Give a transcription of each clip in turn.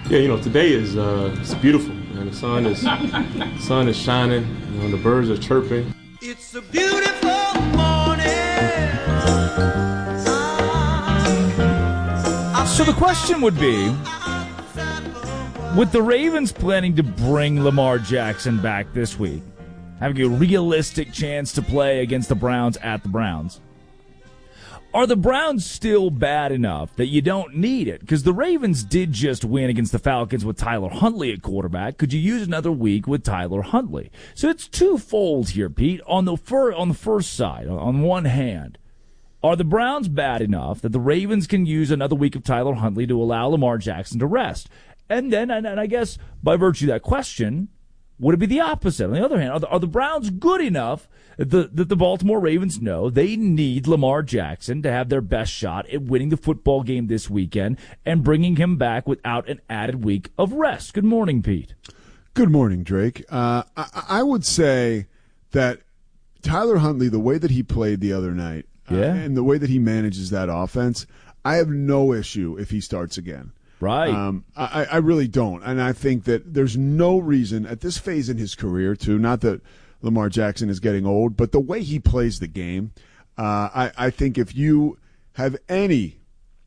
Yeah, today is it's beautiful, man. The sun is shining. The birds are chirping. It's a beautiful morning. So the question would be, with the Ravens planning to bring Lamar Jackson back this week, having a realistic chance to play against the Browns at the Browns, are the Browns still bad enough that you don't need it? Because the Ravens did just win against the Falcons with Tyler Huntley at quarterback. Could you use another week with Tyler Huntley? So it's twofold here, Pete. On the first side, on one hand, are the Browns bad enough that the Ravens can use another week of Tyler Huntley to allow Lamar Jackson to rest? And then, and I guess by virtue of that question, would it be the opposite? On the other hand, are the Browns good enough that the Baltimore Ravens know they need Lamar Jackson to have their best shot at winning the football game this weekend and bringing him back without an added week of rest? Good morning, Pete. Good morning, Drake. I would say that Tyler Huntley, the way that he played the other night, and the way that he manages that offense, I have no issue if he starts again. Right. I really don't. And I think that there's no reason at this phase in his career, too, not that Lamar Jackson is getting old, but the way he plays the game, I think if you have any,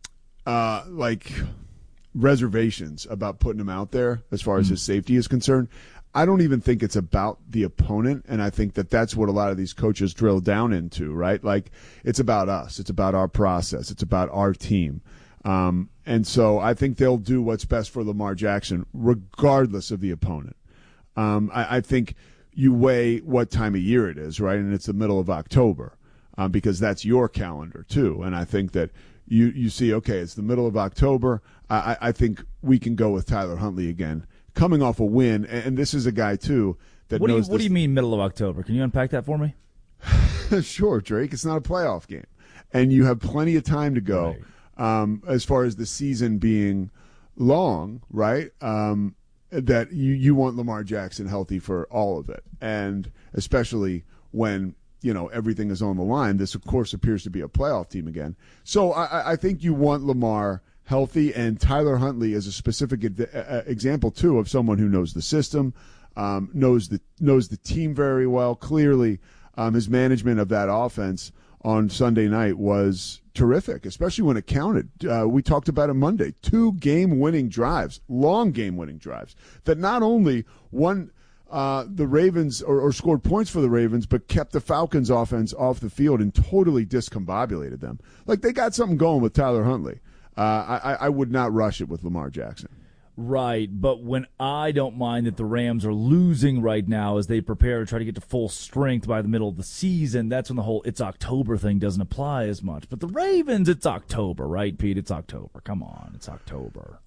reservations about putting him out there as far as his safety is concerned, I don't even think it's about the opponent, and I think that that's what a lot of these coaches drill down into, right? Like, it's about us. It's about our process. It's about our team. And so I think they'll do what's best for Lamar Jackson, regardless of the opponent. I think you weigh what time of year it is, right? And it's the middle of October, because that's your calendar too. And I think that you see, okay, it's the middle of October. I think we can go with Tyler Huntley again, coming off a win. And this is a guy too that knows. What do you mean middle of October? Can you unpack that for me? Sure, Drake. It's not a playoff game, and you have plenty of time to go. Right. As far as the season being long, right? That you want Lamar Jackson healthy for all of it, and especially when everything is on the line. This, of course, appears to be a playoff team again. So I think you want Lamar healthy, and Tyler Huntley is a specific example too of someone who knows the system, knows the team very well. Clearly, his management of that offense on Sunday night was terrific, especially when it counted. We talked about it Monday. 2 game-winning drives, long game-winning drives, that not only won the Ravens or scored points for the Ravens, but kept the Falcons' offense off the field and totally discombobulated them. Like, they got something going with Tyler Huntley. I would not rush it with Lamar Jackson. Right, but when I don't mind that the Rams are losing right now as they prepare to try to get to full strength by the middle of the season, that's when the whole it's October thing doesn't apply as much. But the Ravens, it's October, right, Pete? It's October. Come on, it's October.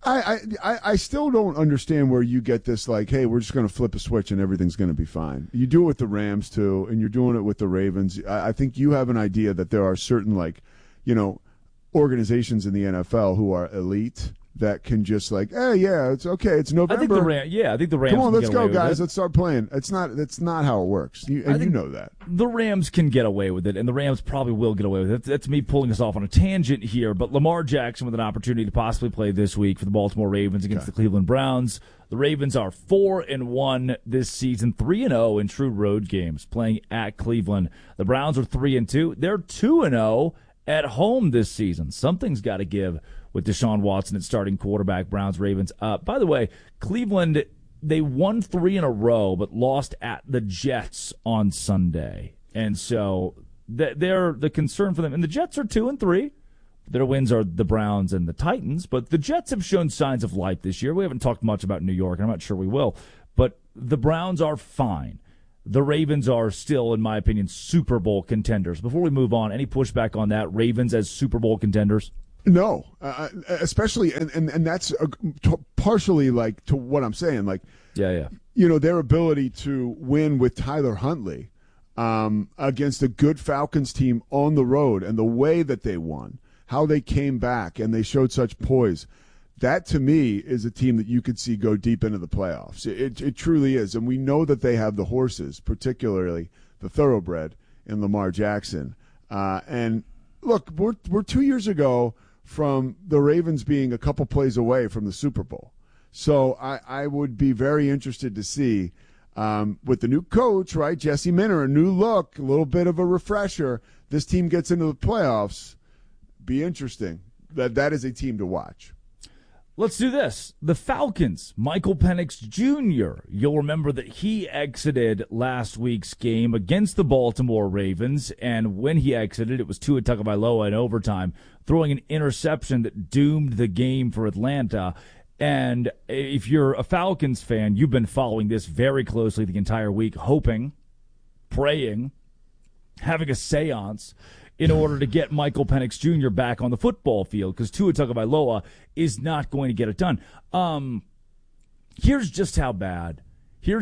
I still don't understand where you get this, like, hey, we're just going to flip a switch and everything's going to be fine. You do it with the Rams, too, and you're doing it with the Ravens. I think you have an idea that there are certain, organizations in the NFL who are elite that can just hey, yeah, it's okay. It's November. I think the Rams. Come on, let's can get go, away with guys. it. Let's start playing. That's not how it works. You know that. The Rams can get away with it, and the Rams probably will get away with it. That's me pulling us off on a tangent here, but Lamar Jackson with an opportunity to possibly play this week for the Baltimore Ravens against the Cleveland Browns. The Ravens are 4-1 this season, 3-0 in true road games, playing at Cleveland. The Browns are 3-2. They're 2-0 at home this season. Something's got to give with Deshaun Watson at starting quarterback. Browns, Ravens up. By the way, Cleveland, they won 3 in a row, but lost at the Jets on Sunday. And so they're the concern for them. And the Jets are 2-3. Their wins are the Browns and the Titans. But the Jets have shown signs of life this year. We haven't talked much about New York, and I'm not sure we will. But the Browns are fine. The Ravens are still, in my opinion, Super Bowl contenders. Before we move on, any pushback on that? Ravens as Super Bowl contenders? No, especially, and that's partially to what I'm saying. Their ability to win with Tyler Huntley against a good Falcons team on the road, and the way that they won, how they came back, and they showed such poise. That, to me, is a team that you could see go deep into the playoffs. It truly is, and we know that they have the horses, particularly the thoroughbred in Lamar Jackson. And look, we're 2 years ago from the Ravens being a couple plays away from the Super Bowl. So I would be very interested to see with the new coach, right, Jesse Minter, a new look, a little bit of a refresher. This team gets into the playoffs. Be interesting. That is a team to watch. Let's do this. The Falcons, Michael Penix Jr. You'll remember that he exited last week's game against the Baltimore Ravens, and when he exited, it was Tua Tagovailoa in overtime, throwing an interception that doomed the game for Atlanta. And if you're a Falcons fan, you've been following this very closely the entire week, hoping, praying, having a seance in order to get Michael Penix Jr. back on the football field, because Tua Tagovailoa is not going to get it done. Here's just how bad Tua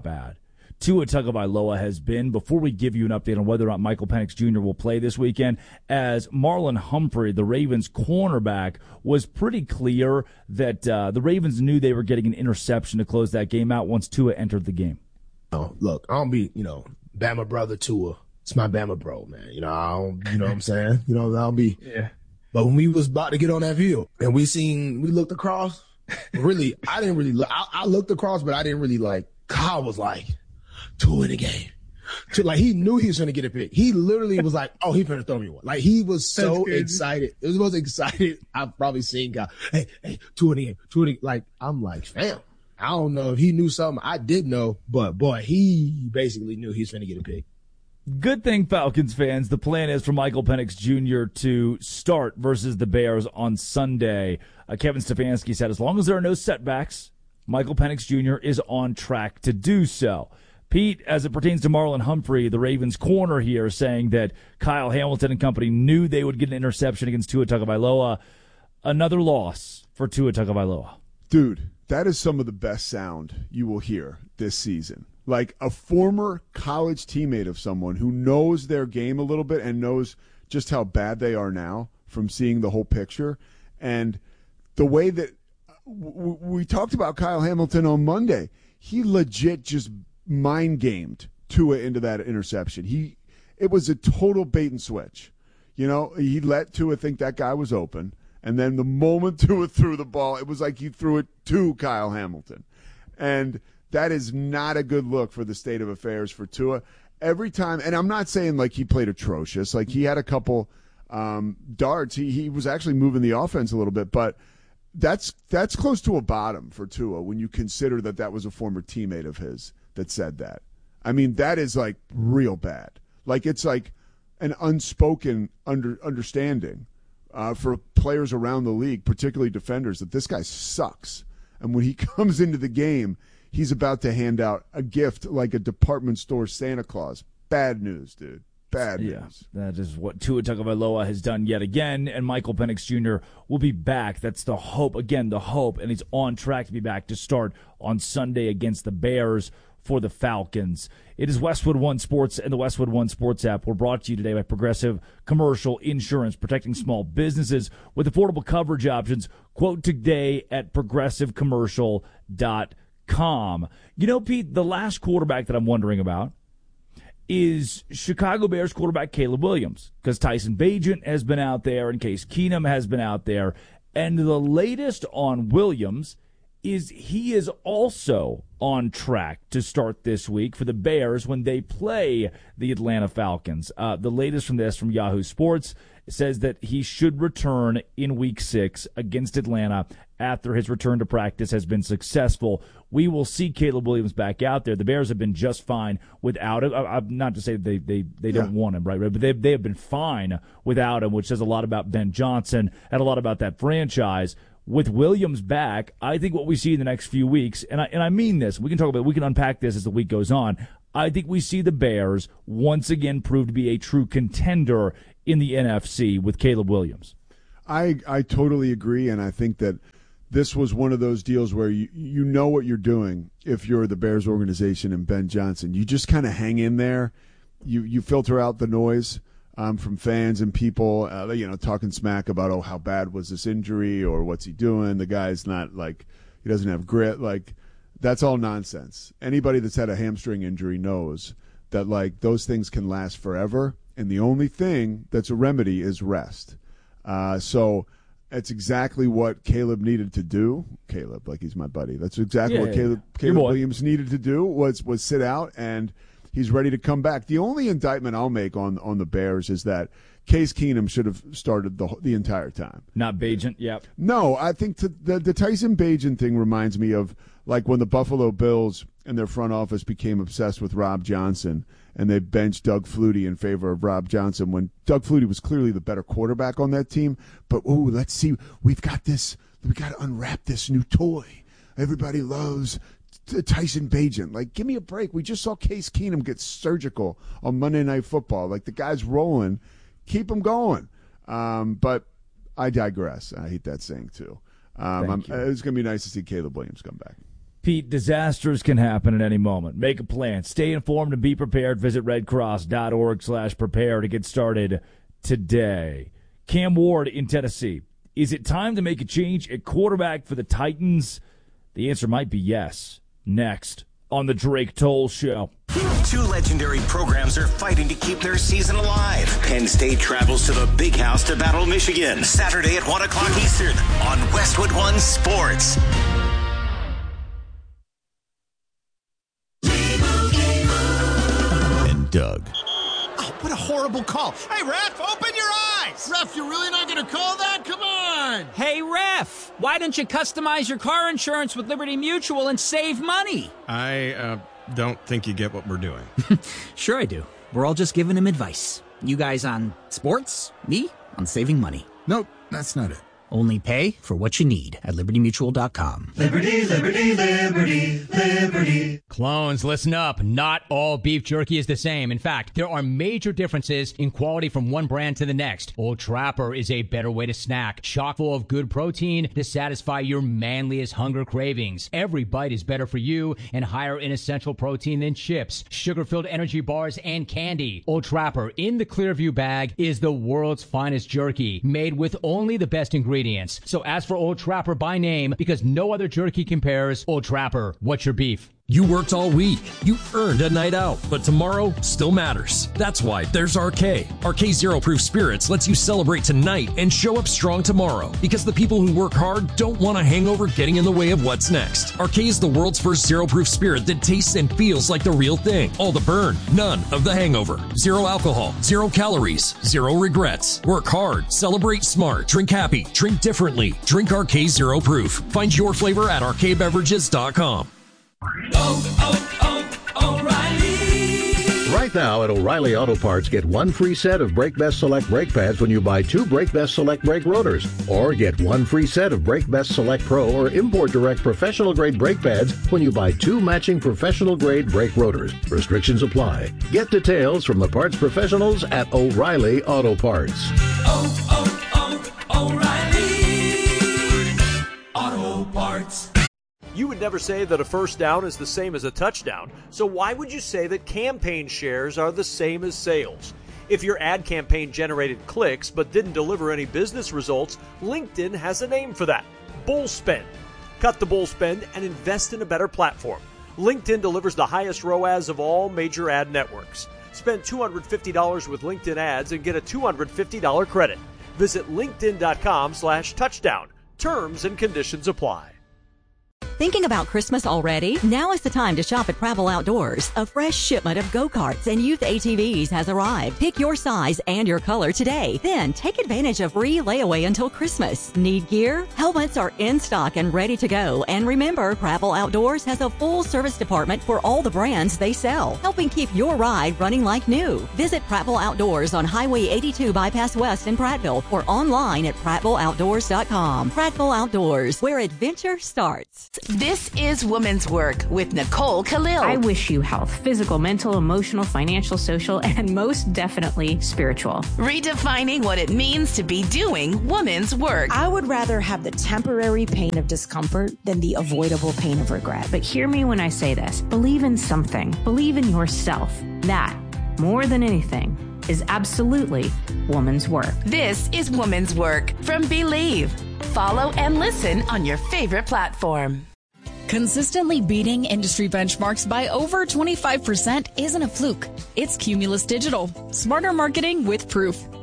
Tagovailoa has been, before we give you an update on whether or not Michael Penix Jr. will play this weekend, as Marlon Humphrey, the Ravens cornerback, was pretty clear that the Ravens knew they were getting an interception to close that game out once Tua entered the game. Oh, look, I don't be, Bama brother Tua. It's my Bama bro, man. I don't, you know what I'm saying? I'll be. Yeah. But when we was about to get on that field and we looked across, really, I didn't really look. I looked across, but I didn't really Kyle was like, Tua in the game. He knew he was going to get a pick. He literally was like, oh, he's going to throw me one. He was so excited. It was the most excited I've probably seen Kyle. Hey, Tua in the game. I'm like, fam. I don't know if he knew something. I did know, but boy, he basically knew he was going to get a pick. Good thing, Falcons fans, the plan is for Michael Penix Jr. to start versus the Bears on Sunday. Kevin Stefanski said as long as there are no setbacks, Michael Penix Jr. is on track to do so. Pete, as it pertains to Marlon Humphrey, the Ravens corner here, saying that Kyle Hamilton and company knew they would get an interception against Tua Tagovailoa. Another loss for Tua Tagovailoa. Dude, that is some of the best sound you will hear this season. Like a former college teammate of someone who knows their game a little bit and knows just how bad they are now from seeing the whole picture. And the way that we talked about Kyle Hamilton on Monday, he legit just mind-gamed Tua into that interception. It was a total bait and switch. He let Tua think that guy was open. And then the moment Tua threw the ball, it was like he threw it to Kyle Hamilton. And that is not a good look for the state of affairs for Tua. Every time, and I'm not saying he played atrocious. He had a couple darts. He was actually moving the offense a little bit, but that's close to a bottom for Tua when you consider that was a former teammate of his that said that. I mean, that is real bad. It's like an unspoken understanding for players around the league, particularly defenders, that this guy sucks. And when he comes into the game, he's about to hand out a gift like a department store Santa Claus. Bad news, dude. Bad news. That is what Tua Tagovailoa has done yet again, and Michael Penix Jr. will be back. That's the hope. Again, the hope, and he's on track to be back to start on Sunday against the Bears for the Falcons. It is Westwood One Sports and the Westwood One Sports app. We're brought to you today by Progressive Commercial Insurance, protecting small businesses with affordable coverage options. Quote today at progressivecommercial.com. Pete, the last quarterback that I'm wondering about is Chicago Bears quarterback Caleb Williams, because Tyson Bagent has been out there and Case Keenum has been out there. And the latest on Williams is he is also on track to start this week for the Bears when they play the Atlanta Falcons. The latest from Yahoo Sports says that he should return in Week 6 against Atlanta after his return to practice has been successful. We will see Caleb Williams back out there. The Bears have been just fine without him. Not to say they don't want him, right? But they have been fine without him, which says a lot about Ben Johnson and a lot about that franchise. With Williams back, I think what we see in the next few weeks, and I mean this, we can unpack this as the week goes on. I think we see the Bears once again prove to be a true contender in the NFC with Caleb Williams. I totally agree, and I think that this was one of those deals where you know what you're doing if you're the Bears organization and Ben Johnson. You just kind of hang in there. You filter out the noise from fans and people, talking smack about, how bad was this injury or what's he doing? The guy's not he doesn't have grit. That's all nonsense. Anybody that's had a hamstring injury knows that those things can last forever. And the only thing that's a remedy is rest. So That's exactly what Caleb needed to do. Caleb, like he's my buddy. That's exactly what Caleb Williams needed to do was sit out, and he's ready to come back. The only indictment I'll make on the Bears is that Case Keenum should have started the entire time. Not Bagent, yep. No, I think the Tyson Bagent thing reminds me of like when the Buffalo Bills and their front office became obsessed with Rob Johnson, and they benched Doug Flutie in favor of Rob Johnson when Doug Flutie was clearly the better quarterback on that team. But, let's see, we've got to unwrap this new toy. Everybody loves Tyson Bagent. Like, give me a break. We just saw Case Keenum get surgical on Monday Night Football. Like, the guy's rolling. Keep him going. But I digress. I hate that saying, too. It's going to be nice to see Caleb Williams come back. Pete, disasters can happen at any moment. Make a plan. Stay informed and be prepared. Visit redcross.org/prepare to get started today. Cam Ward in Tennessee. Is it time to make a change at quarterback for the Titans? The answer might be yes. Next on the Drake Toll Show. Two legendary programs are fighting to keep their season alive. Penn State travels to the Big House to battle Michigan. Saturday at 1 o'clock Eastern on Westwood One Sports. Doug. Oh, what a horrible call. Hey, ref, open your eyes. Ref, you're really not going to call that? Come on. Hey, ref, why don't you customize your car insurance with Liberty Mutual and save money? I don't think you get what we're doing. Sure I do. We're all just giving him advice. You guys on sports, me on saving money. Nope, that's not it. Only pay for what you need at LibertyMutual.com. Liberty, liberty, liberty, liberty. Clones, listen up. Not all beef jerky is the same. In fact, there are major differences in quality from one brand to the next. Old Trapper is a better way to snack, chock full of good protein to satisfy your manliest hunger cravings. Every bite is better for you and higher in essential protein than chips, sugar-filled energy bars, and candy. Old Trapper in the Clearview bag is the world's finest jerky, made with only the best ingredients. So ask for Old Trapper by name because no other jerky compares. Old Trapper, what's your beef? You worked all week. You earned a night out, but tomorrow still matters. That's why there's RK. RK Zero Proof Spirits lets you celebrate tonight and show up strong tomorrow because the people who work hard don't want a hangover getting in the way of what's next. RK is the world's first zero proof spirit that tastes and feels like the real thing. All the burn, none of the hangover. Zero alcohol, 0 calories, 0 regrets. Work hard, celebrate smart, drink happy, drink differently. Drink RK Zero Proof. Find your flavor at rkbeverages.com. O'Reilly. Right now at O'Reilly Auto Parts, get one free set of Brake Best Select brake pads when you buy 2 Brake Best Select brake rotors. Or get one free set of Brake Best Select Pro or Import Direct professional grade brake pads when you buy 2 matching professional grade brake rotors. Restrictions apply. Get details from the parts professionals at O'Reilly Auto Parts. O'Reilly Auto Parts. You would never say that a first down is the same as a touchdown, so why would you say that campaign shares are the same as sales? If your ad campaign generated clicks but didn't deliver any business results, LinkedIn has a name for that: bull spend. Cut the bull spend and invest in a better platform. LinkedIn delivers the highest ROAS of all major ad networks. Spend $250 with LinkedIn ads and get a $250 credit. Visit linkedin.com/touchdown. Terms and conditions apply. Thinking about Christmas already? Now is the time to shop at Pravel Outdoors. A fresh shipment of go-karts and youth ATVs has arrived. Pick your size and your color today. Then take advantage of free layaway until Christmas. Need gear? Helmets are in stock and ready to go. And remember, Pravel Outdoors has a full service department for all the brands they sell, helping keep your ride running like new. Visit Pravel Outdoors on Highway 82 Bypass West in Prattville or online at prattvilleoutdoors.com. Prattville Outdoors, where adventure starts. This is Woman's Work with Nicole Khalil. I wish you health, physical, mental, emotional, financial, social, and most definitely spiritual. Redefining what it means to be doing woman's work. I would rather have the temporary pain of discomfort than the avoidable pain of regret. But hear me when I say this. Believe in something. Believe in yourself. That, more than anything, is absolutely woman's work. This is Woman's Work from Believe. Follow and listen on your favorite platform. Consistently beating industry benchmarks by over 25% isn't a fluke. It's Cumulus Digital. Smarter marketing with proof.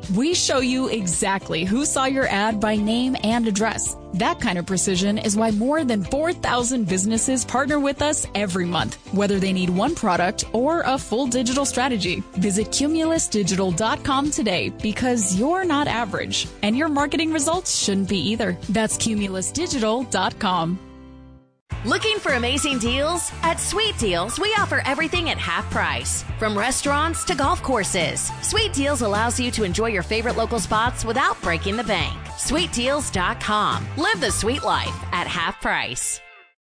We show you exactly who saw your ad by name and address. That kind of precision is why more than 4,000 businesses partner with us every month, whether they need one product or a full digital strategy. Visit CumulusDigital.com today because you're not average, and your marketing results shouldn't be either. That's CumulusDigital.com. Looking for amazing deals? At Sweet Deals, we offer everything at half price. From restaurants to golf courses, Sweet Deals allows you to enjoy your favorite local spots without breaking the bank. SweetDeals.com. Live the sweet life at half price.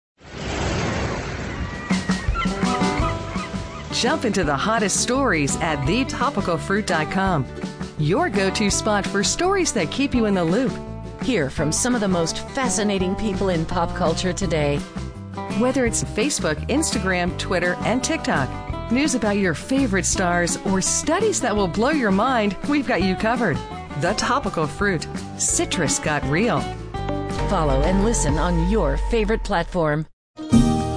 Jump into the hottest stories at thetopicalfruit.com. Your go-to spot for stories that keep you in the loop. Hear from some of the most fascinating people in pop culture today. Whether it's Facebook, Instagram, Twitter, and TikTok, news about your favorite stars, or studies that will blow your mind, we've got you covered. The Topical Fruit. Citrus got real. Follow and listen on your favorite platform.